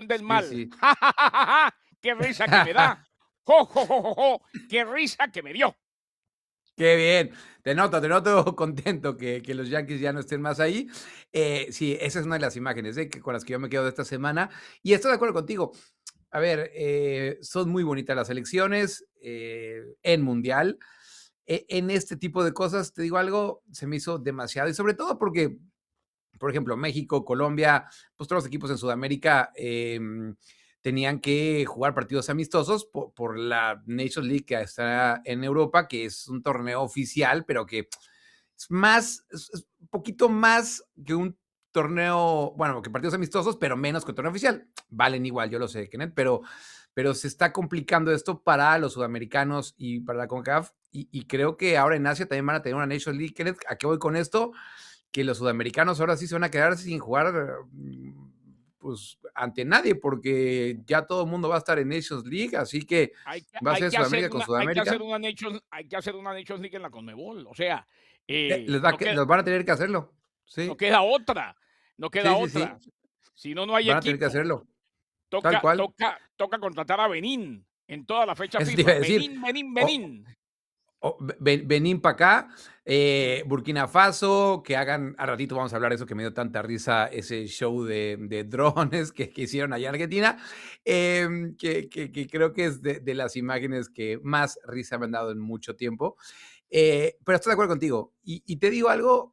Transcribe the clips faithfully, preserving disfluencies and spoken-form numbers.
Legión del Sí, Mal. sí. Ja, ja, ja, ja, ja, qué risa que me da. Jo, jo, jo, jo, jo, qué risa que me dio. Qué bien. Te noto, te noto contento que que los Yankees ya no estén más ahí. Eh, sí, esa es una de las imágenes, ¿eh? Que con las que yo me quedo de esta semana. Y estoy de acuerdo contigo. A ver, eh, son muy bonitas las elecciones, eh, en mundial. E en este tipo de cosas, te digo algo, se me hizo demasiado, y sobre todo porque, por ejemplo, México, Colombia, pues, todos los equipos en Sudamérica, em, tenían que jugar partidos amistosos po por la Nations League que está en Europa, que es un torneo oficial, pero que es más, es es un poquito más que un torneo, bueno, que partidos amistosos, pero menos que un torneo oficial. Valen igual, yo lo sé, Kenneth, pero pero se está complicando esto para los sudamericanos y para la CONCACAF, y y creo que ahora en Asia también van a tener una Nations League, Kenneth. ¿A qué voy con esto? Que los sudamericanos ahora sí se van a quedar sin jugar, mm, pues, ante nadie, porque ya todo el mundo va a estar en Nations League, así que Hay que va a hay ser que hacer Sudamérica con una hay que hacer Sudamérica. una Nations hay que hacer una Nations League en la Conmebol. O sea, Eh, eh, les va a no que queda los van a tener que hacerlo. no Sí. queda otra, no queda Sí, sí, otra. sí. Si no, no hay Van a tener que equipo. hacerlo. Tal Toca cual. toca toca contratar a Benín en toda la fecha Eso te iba FIFA. a decir. Benín, Benín, O Benín. o Be Benín para acá, Mm. eh, Burkina Faso, que hagan al ratito vamos a hablar de eso, que me dio tanta risa ese show de de drones que que hicieron allá en Argentina, em, que que que creo que es de de las imágenes que más risa me han dado en mucho tiempo. Eh, pero estoy de acuerdo contigo. Y y te digo algo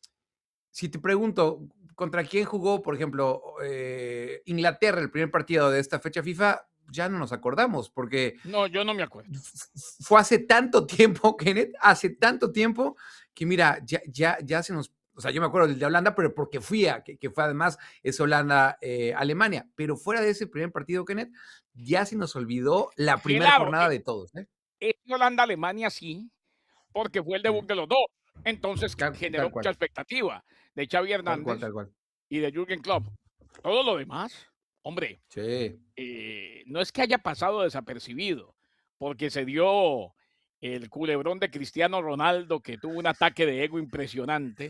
si te pregunto, ¿contra quién jugó, por ejemplo, eh, Inglaterra el primer partido de esta fecha FIFA? Ya no nos acordamos, porque No, yo no me acuerdo. f f fue hace tanto tiempo, Kenneth, hace tanto tiempo, que mira, ya ya ya se nos o sea, yo me acuerdo del de Holanda, pero porque fui a que que fue además es Holanda, eh, Alemania. Pero fuera de ese primer partido, Kenneth, ya se nos olvidó la primer Claro, jornada eh, de todos, ¿eh? ese Holanda-Alemania sí, porque fue el debut Mm. de los dos. Entonces, Tal generó tal mucha cual. expectativa de Xavi Tal cual, Hernández tal cual. y de Jürgen Klopp. Todo lo demás, hombre, Sí. eh, no es que haya pasado desapercibido, porque se dio el culebrón de Cristiano Ronaldo, que tuvo un ataque de ego impresionante,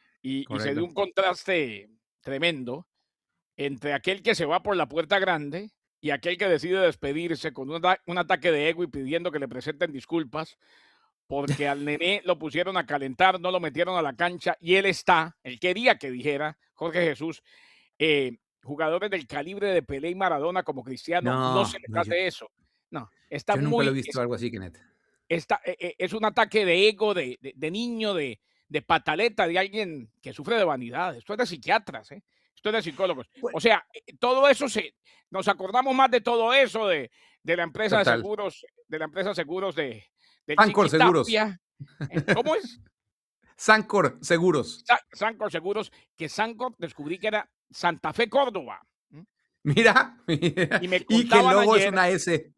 y y se dio Correcto. un contraste tremendo entre aquel que se va por la puerta grande y aquel que decide despedirse con un ata un ataque de ego y pidiendo que le presenten disculpas, porque al nené lo pusieron a calentar, no lo metieron a la cancha y él está, él quería que dijera, Jorge Jesús, eh, jugadores del calibre de Pelé y Maradona como Cristiano, no se No, les no, yo hace eso. No, está yo nunca lo he muy visto es algo así, Kenneth. está, e e es un ataque de ego, de de de niño, de de pataleta, de alguien que sufre de vanidad. Esto es de psiquiatras, ¿eh? Esto es de psicólogos. Pue O sea, eh, todo eso se nos acordamos más de todo eso, de de la empresa de Total. seguros de la empresa de seguros de del Sancor Chiqui Seguros. Tapia, ¿eh? ¿Cómo es? Sancor Seguros. Sa Sancor Seguros, que Sancor descubrí que era Santa Fe Córdoba, ¿mm? Mira, mira, Y me y que el contaban logo es ayer una S.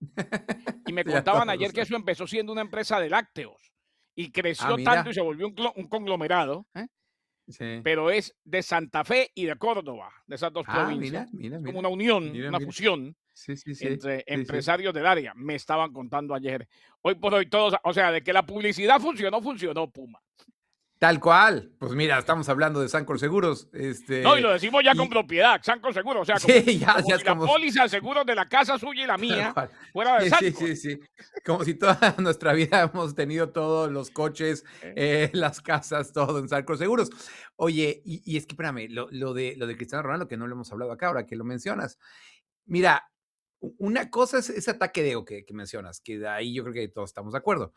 y me Ya contaban todos lo ayer que saben. eso empezó siendo una empresa de lácteos y Ah, creció tanto y mira. se volvió un clo un conglomerado, ¿eh? Sí. Pero es de Santa Fe y de Córdoba, de esas dos Ah, provincias. mira, mira, Es como mira. una unión, Mira, una mira. fusión Sí, sí, sí. entre Sí, sí. empresarios del área, me estaban contando ayer. Hoy por hoy todos o sea, de que la publicidad funcionó, funcionó, Puma. Tal cual. Pues mira, estamos hablando de Sancor Seguros, No, y este, lo decimos ya con y propiedad, Sancor Seguros, o sea, como Sí, ya como ya si es la como s póliza de seguros de la casa suya y la Tal mía cual. fuera de Sí, sí, Sancor. sí, sí. Como si toda nuestra vida hemos tenido todos los coches, Eh. eh, las casas, todo en Sancor Seguros. Oye, y y es que espérame, lo lo de lo de Cristiano Ronaldo, que no lo hemos hablado acá, ahora que lo mencionas. Mira, u una cosa es ese ataque de ego que que mencionas, que de ahí yo creo que todos estamos de acuerdo.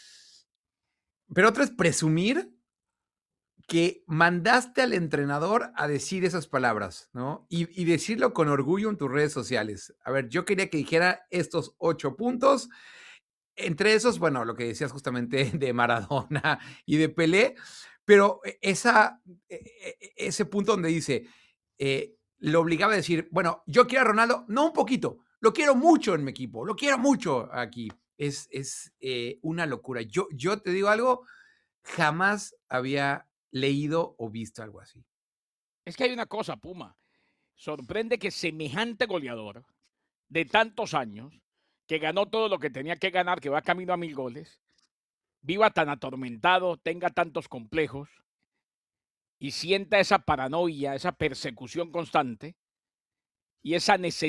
Pero otra es presumir que mandaste al entrenador a decir esas palabras, ¿no? Y y decirlo con orgullo en tus redes sociales. A ver, yo quería que dijera estos ocho puntos. Entre esos, bueno, lo que decías justamente de Maradona y de Pelé, pero e esa e e e ese punto donde dice, eh, lo obligaba a decir: "Bueno, yo quiero a Ronaldo, no un poquito, lo quiero mucho en mi equipo, lo quiero mucho aquí". Es es, eh, una locura. Yo yo te digo algo, jamás había leído o visto algo así. Es que hay una cosa, Puma, sorprende que semejante goleador de tantos años, que ganó todo lo que tenía que ganar, que va camino a mil goles, viva tan atormentado, tenga tantos complejos y sienta esa paranoia, esa persecución constante y esa nece